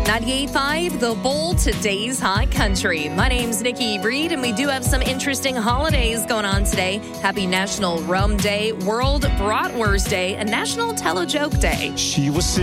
98.5 The Bull, today's hot country. My name's Nikki Reed, and we do have some interesting holidays going on today. Happy National Rum Day, World Bratwurst Day, and National Tell a Joke Day. She was